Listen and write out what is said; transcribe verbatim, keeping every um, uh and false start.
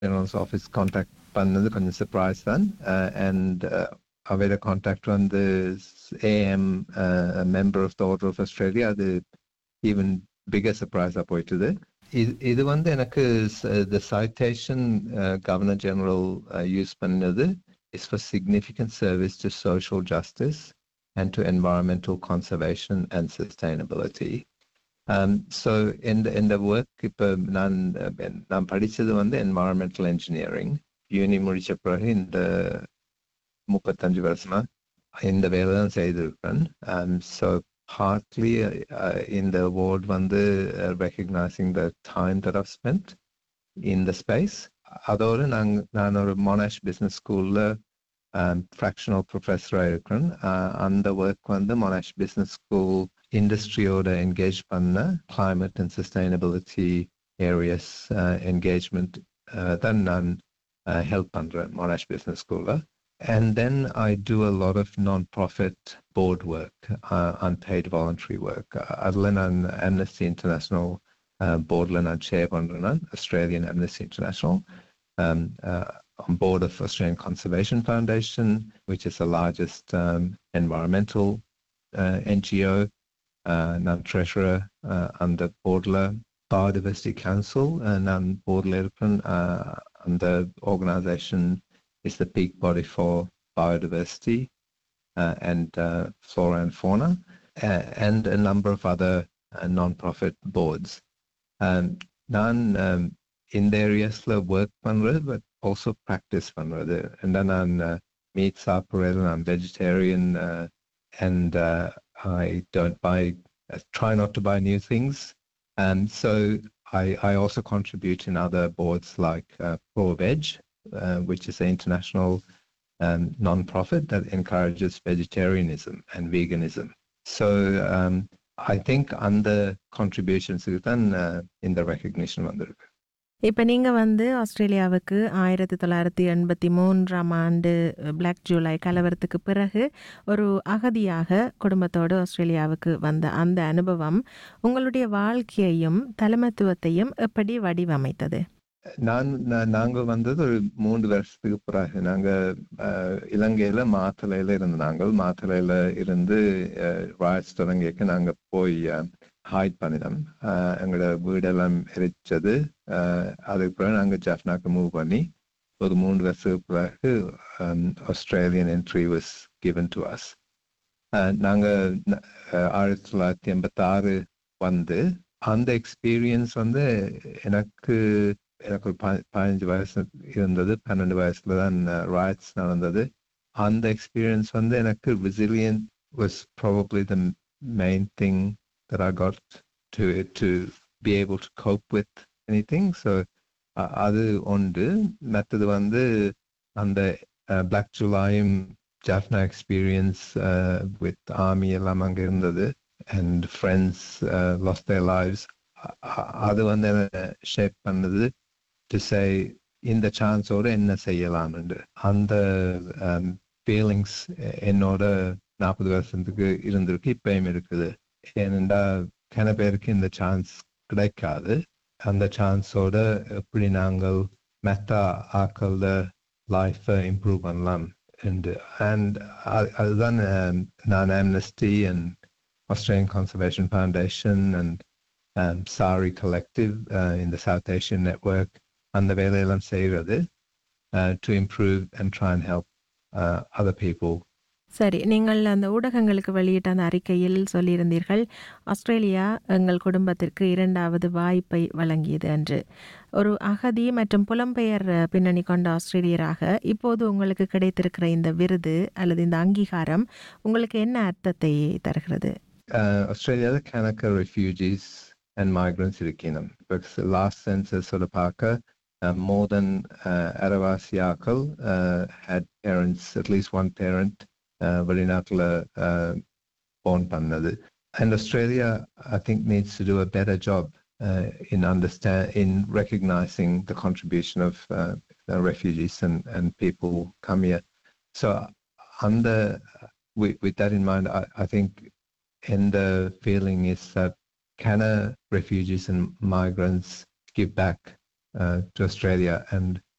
General's office contact பண்ணது கொஞ்சம் surprise தான். அண்ட் அவையோட கான்டாக்ட் வந்து AM member of the order of Australia, அது ஈவன் பிகர் சர்ப்ரைஸாக போயிட்டுது. இது இது வந்து எனக்கு த சைட்டேஷன் கவர்னர் ஜெனரல் யூஸ் பண்ணது is for significant service to social justice and to environmental conservation and sustainability. So இந்த இந்த ஒர்க் இப்போ நான் நான் படித்தது வந்து என்வாயர்மெண்டல் இன்ஜினியரிங். யூனி முடித்த பிறகு இந்த முப்பத்தஞ்சு வருஷமா இந்த வேலை தான் செய்திருக்கேன். So partly uh, in the award வந்து uh, recognizing the time that I've spent in the space. அதோடு நான் நான் ஒரு மோனாஷ் பிஸ்னஸ் ஸ்கூலில் ஃப்ராக்ஷனல் ப்ரொஃபஸராக இருக்கிறேன். அந்த ஒர்க் வந்து மோனாஷ் பிஸ்னஸ் ஸ்கூல் இண்டஸ்ட்ரியோட என்கேஜ் பண்ண climate and sustainability areas engagement தான் நான் ஹெல்ப் பண்ணுறேன் மோனாஷ் பிஸ்னஸ் ஸ்கூலில். And then I do a lot of non-profit board work, uh, unpaid voluntary work. Other than Amnesty International uh, board, I chair on Australian Amnesty International, um, uh, on board of Australian Conservation Foundation, which is the largest um, environmental uh, N G O. Uh, I'm treasurer uh, under Bordler Biodiversity Council, and I'm Bordler uh, under organisation is the peak body for biodiversity uh, and uh, flora and fauna, uh, and a number of other uh, non-profit boards. Um, non um, in the areas work panra, but also practice panra. And then I'm uh, meat sapparel, I'm vegetarian, uh, and uh, I don't buy, uh, try not to buy new things. And so I, I also contribute in other boards like uh, Pro Veg, Uh, which is an international um, non-profit that encourages vegetarianism and veganism. So um, I think under contributions then uh, in the recognition வந்திருக்கு. இப்போ நீங்கள் வந்து ஆஸ்திரேலியாவுக்கு ஆயிரத்தி தொள்ளாயிரத்தி எண்பத்தி மூன்றாம் ஆண்டு பிளாக் ஜூலை கலவரத்துக்கு பிறகு ஒரு அகதியாக குடும்பத்தோடு ஆஸ்திரேலியாவுக்கு வந்த அந்த அனுபவம் உங்களுடைய வாழ்க்கையையும் தலைமைத்துவத்தையும் எப்படி வடிவமைத்தது? நான் நாங்கள் வந்தது ஒரு மூன்று வருஷத்துக்கு பிறகு. நாங்கள் இலங்கையில் மாத்தளையில் இருந்து நாங்கள் மாத்தளையில் இருந்து ராய்ட்ஸ் தொடங்கியக்க நாங்கள் போய் ஹைட் பண்ணினோம். எங்களோட வீடெல்லாம் எரிச்சது. அதுக்கு பிறகு நாங்கள் ஜஃப்னாக்கு மூவ் பண்ணி ஒரு மூன்று வருஷத்துக்கு பிறகு Australian entry was given to us. நாங்கள் ஆயிரத்தி தொள்ளாயிரத்தி எண்பத்தி ஆறு வந்து அந்த எக்ஸ்பீரியன்ஸ் வந்து எனக்கு எனக்கு ஒரு பதினஞ்சு வயசு இருந்தது. பன்னெண்டு வயசுல தான் ராய்ட்ஸ் நடந்தது. அந்த எக்ஸ்பீரியன்ஸ் வந்து எனக்கு resilient was probably the main thing that I got to to be able to cope with anything. So அது ஒன்று. மற்றது வந்து அந்த black ஜூலையும் Jaffna experience with army எல்லாம் அங்கே இருந்தது and friends uh, lost their lives. அது வந்து ஷேப் பண்ணது to say இந்த சான்ஸோட என்ன செய்யலாம்னு. அந்த ஃபீலிங்ஸ் என்னோட நாற்பது வருஷத்துக்கு இருந்திருக்கு, இப்பயும் இருக்குது. ஏனெண்டா கன பேருக்கு இந்த சான்ஸ் கிடைக்காது. அந்த சான்ஸோட எப்படி நாங்கள் மெத்தா ஆக்கள லைஃபை இம்ப்ரூவ் பண்ணலாம். அண்ட் அதுதான் நான் Amnesty and Australian Conservation Foundation and um, SARI Collective uh, in the South Asian Network and the வேலையெல்லாம் செய்கிறது uh, to improve and try and help uh, other people. சரி, நீங்கள் அந்த ஊடகங்களுக்கு வெளியிட்ட அந்த அறிக்கையில் சொல்லியிருந்தீர்கள், ஆஸ்திரேலியா எங்கள் குடும்பத்திற்கு இரண்டாவது வாய்ப்பை வழங்கியது என்று. ஒரு அகதி மற்றும் புலம்பெயர் பின்னணி கொண்ட ஆஸ்திரேலியராக இப்போது உங்களுக்கு கிடைத்திருக்கிற இந்த விருது அல்லது இந்த அங்கீகாரம் உங்களுக்கு என்ன அர்த்தத்தை தருகிறது? Uh, Australia கணக்கு refugees and migrants இருக்கணும். Because the last census sort of பார்க்க uh, more than uh, அரைவாசியாக்கள் uh, had parents, at least one parent uh, வெளிநாட்டில் uh, born பண்ணது. And Australia, I think, needs to do a better job uh, in understand in recognizing the contribution of uh, the refugees and, and people who come here. So under with, with that in mind, I, I think and the feeling is that can refugees and migrants give back uh, to Australia and